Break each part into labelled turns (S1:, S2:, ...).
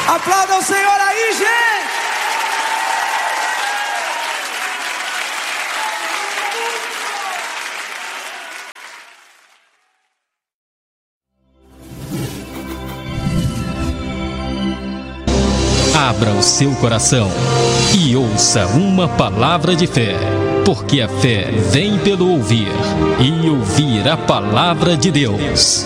S1: Aplauda o Senhor aí, gente!
S2: Abra o seu coração e ouça uma palavra de fé, porque a fé vem pelo ouvir, e ouvir a palavra de Deus.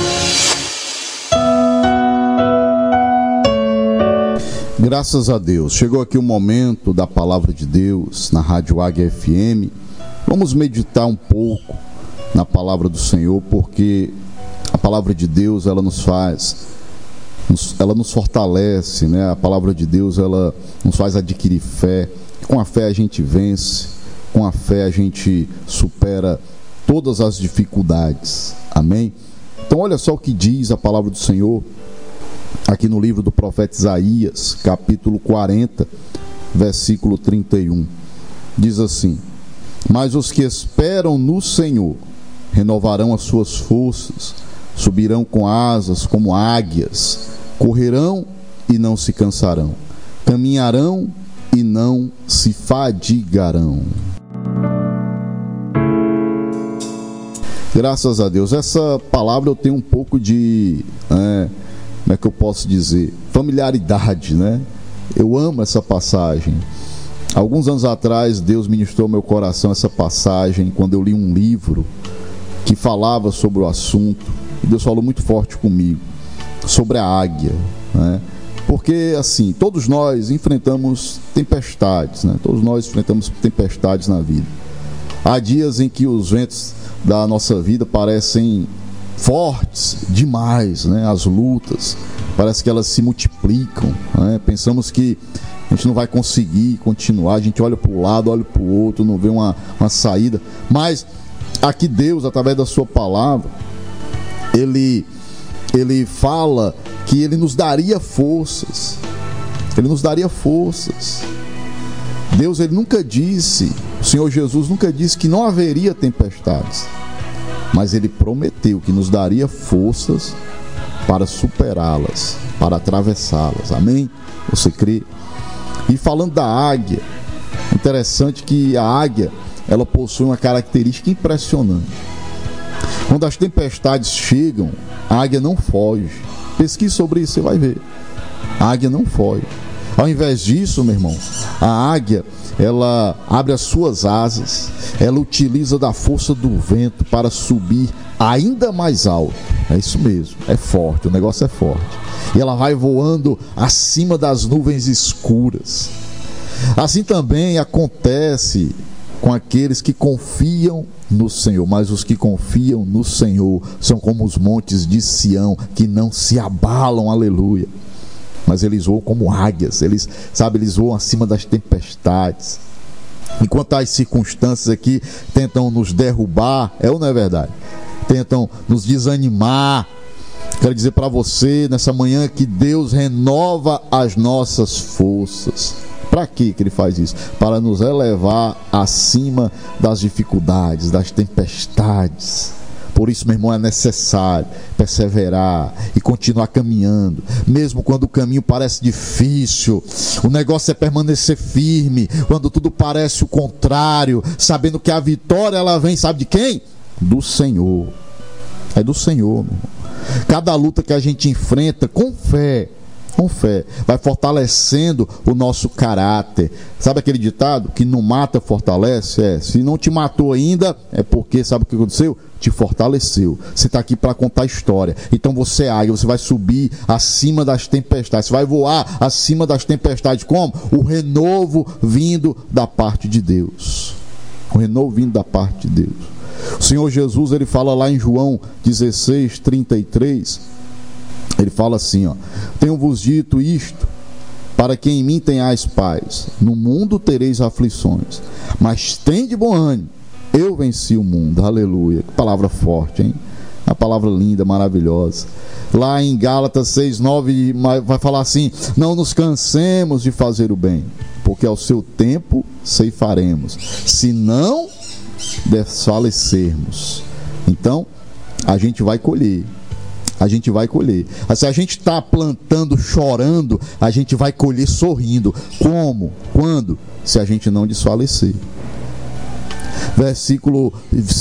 S3: Graças a Deus, chegou aqui o momento da palavra de Deus na Rádio Águia FM. Vamos meditar um pouco na palavra do Senhor, porque a palavra de Deus, ela nos fortalece, né? A palavra de Deus, ela nos faz adquirir fé. Com a fé a gente vence, com a fé a gente supera todas as dificuldades. Amém? Então olha só o que diz a palavra do Senhor aqui no livro do profeta Isaías, capítulo 40, versículo 31. Diz assim: mas os que esperam no Senhor renovarão as suas forças, subirão com asas como águias, correrão e não se cansarão, caminharão e não se fadigarão. Graças a Deus. Essa palavra eu tenho um pouco de, como é que eu posso dizer, familiaridade, né? Eu amo essa passagem. Alguns anos atrás Deus ministrou ao meu coração essa passagem quando eu li um livro que falava sobre o assunto, e Deus falou muito forte comigo sobre a águia, né? Porque assim, todos nós enfrentamos tempestades, né? Todos nós enfrentamos tempestades na vida. Há dias em que os ventos da nossa vida parecem fortes demais, né? As lutas, parece que elas se multiplicam, né? Pensamos que a gente não vai conseguir continuar, a gente olha para o lado, olha para o outro, não vê uma saída. Mas aqui Deus, através da sua palavra, Ele fala que Ele nos daria forças. Ele nos daria forças. Deus, Ele nunca disse, o Senhor Jesus nunca disse que não haveria tempestades, mas Ele prometeu que nos daria forças para superá-las, para atravessá-las. Amém? Você crê? E falando da águia, interessante que a águia, ela possui uma característica impressionante. Quando as tempestades chegam, a águia não foge. Pesquise sobre isso, você vai ver. A águia não foge. Ao invés disso, meu irmão, a águia, ela abre as suas asas, ela utiliza da força do vento para subir ainda mais alto. É isso mesmo, é forte, o negócio é forte. E ela vai voando acima das nuvens escuras. Assim também acontece com aqueles que confiam no Senhor, mas os que confiam no Senhor são como os montes de Sião, que não se abalam, aleluia. Mas eles voam como águias, eles voam acima das tempestades. Enquanto as circunstâncias aqui tentam nos derrubar, é ou não é verdade? Tentam nos desanimar. Quero dizer para você nessa manhã que Deus renova as nossas forças. Para que Ele faz isso? Para nos elevar acima das dificuldades, das tempestades. Por isso, meu irmão, é necessário perseverar e continuar caminhando, mesmo quando o caminho parece difícil. O negócio é permanecer firme quando tudo parece o contrário, sabendo que a vitória, ela vem, sabe de quem? Do Senhor. É do Senhor, meu irmão. Cada luta que a gente enfrenta com fé, vai fortalecendo o nosso caráter. Sabe aquele ditado? Que não mata, fortalece? Se não te matou ainda, é porque, sabe o que aconteceu? Te fortaleceu. Você está aqui para contar a história. Então você é águia, você vai subir acima das tempestades, você vai voar acima das tempestades. Como? O renovo vindo da parte de Deus. O renovo vindo da parte de Deus. O Senhor Jesus, Ele fala lá em João 16, 33, Ele fala assim, tenho-vos dito isto, para que em mim tenhais paz. No mundo tereis aflições, mas tende bom ânimo, eu venci o mundo. Aleluia. Que palavra forte, hein? Uma palavra linda, maravilhosa. Lá em Gálatas 6:9 vai falar assim: não nos cansemos de fazer o bem, porque ao seu tempo ceifaremos, se não desfalecermos. Então a gente vai colher. a gente vai colher. Se a gente está plantando chorando, a gente vai colher sorrindo. Como? Quando? Se a gente não desfalecer. Versículo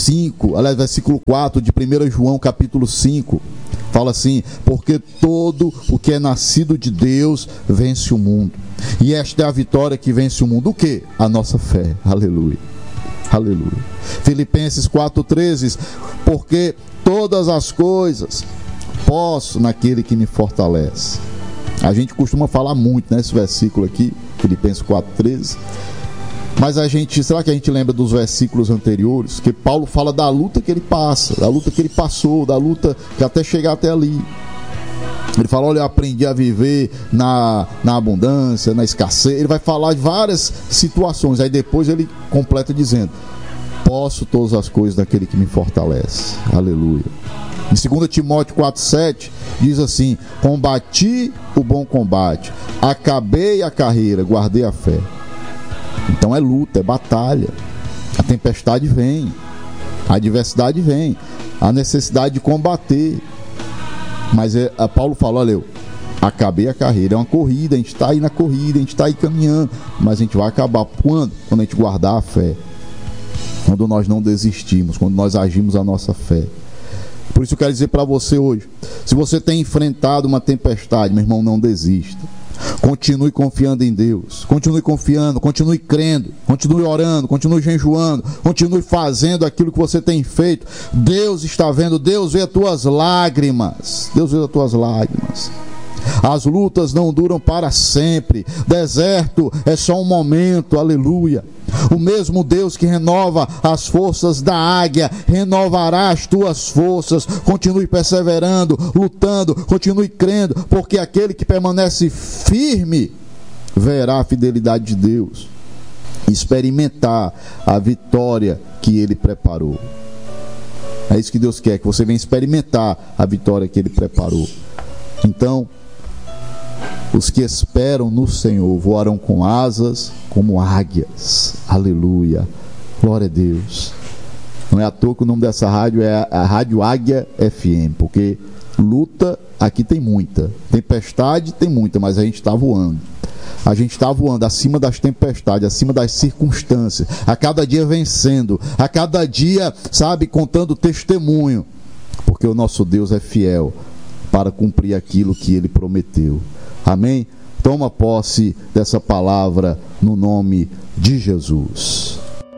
S3: 4 de 1 João capítulo 5 fala assim: porque todo o que é nascido de Deus vence o mundo, e esta é a vitória que vence o mundo. O que? A nossa fé. Aleluia, aleluia. Filipenses 4,13: porque todas as coisas posso naquele que me fortalece. A gente costuma falar muito nesse versículo aqui, Filipenses 4,13. Mas será que a gente lembra dos versículos anteriores? Que Paulo fala da luta que ele passa, da luta que ele passou, da luta que até chegar até ali. Ele fala: olha, eu aprendi a viver na abundância, na escassez. Ele vai falar de várias situações. Aí depois ele completa dizendo: posso todas as coisas daquele que me fortalece. Aleluia. Em 2 Timóteo 4,7 diz assim: combati o bom combate, acabei a carreira, guardei a fé. Então é luta, é batalha. A tempestade vem, a adversidade vem, a necessidade de combater. Mas Paulo fala: olha, eu acabei a carreira. É uma corrida, a gente está aí na corrida, a gente está aí caminhando, mas a gente vai acabar. Quando? Quando a gente guardar a fé, quando nós não desistimos, quando nós agimos a nossa fé. Por isso eu quero dizer para você hoje: se você tem enfrentado uma tempestade, meu irmão, não desista. Continue confiando em Deus, continue confiando, continue crendo, continue orando, continue jejuando, continue fazendo aquilo que você tem feito. Deus está vendo, Deus vê as tuas lágrimas, Deus vê as tuas lágrimas. As lutas não duram para sempre, deserto é só um momento, aleluia. O mesmo Deus que renova as forças da águia, renovará as tuas forças. Continue perseverando, lutando, continue crendo, porque aquele que permanece firme verá a fidelidade de Deus, experimentar a vitória que Ele preparou. É isso que Deus quer, que você venha experimentar a vitória que Ele preparou. Então, os que esperam no Senhor voarão com asas como águias. Aleluia. Glória a Deus. Não é à toa que o nome dessa rádio é a Rádio Águia FM, porque luta aqui tem muita, tempestade tem muita, mas a gente está voando. A gente está voando acima das tempestades, acima das circunstâncias, a cada dia vencendo, a cada dia, contando testemunho, porque o nosso Deus é fiel para cumprir aquilo que Ele prometeu. Amém? Toma posse dessa palavra no nome de Jesus.